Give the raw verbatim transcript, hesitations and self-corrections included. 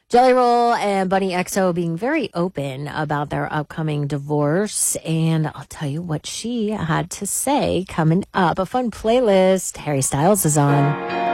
Jelly Roll and Bunny X O being very open about their upcoming divorce. And I'll tell you what she had to say coming up. A fun playlist. Harry Styles is on.